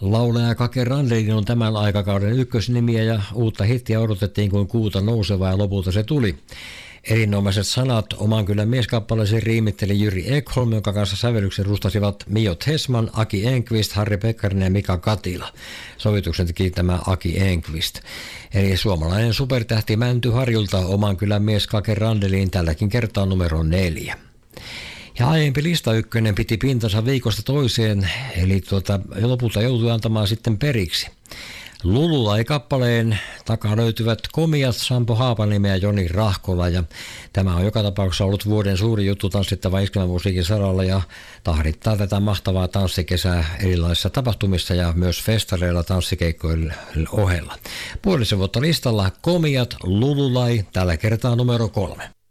Laulaja Kake Randelin on tämän aikakauden ykkösnimiä ja uutta hittiä odotettiin kuin kuuta nousevaa ja lopulta se tuli. Erinomaiset sanat oman kylän mieskappaleeseen riimitteli Jyri Ekholm, jonka kanssa sävellyksen rustasivat Mio Tesman, Aki Enqvist, Harri Pekkarinen ja Mika Katila. Sovituksen teki tämä Aki Enqvist. Eli suomalainen supertähti Mänty Harjulta oman kylän mies Kake Randelin tälläkin kertaa numero 4. Ja aiempi lista ykkönen piti pintansa viikosta toiseen, eli lopulta joutui antamaan sitten periksi. Lululai-kappaleen takaa löytyvät komiat Sampo Haapaniemen ja Joni Rahkola, ja tämä on joka tapauksessa ollut vuoden suuri juttu tanssittava iskelmämusiikin saralla ja tahdittaa tätä mahtavaa tanssikesää erilaisissa tapahtumissa ja myös festareilla tanssikeikkojen ohella. Puolisen vuotta listalla komiat Lululai, tällä kertaa numero 3.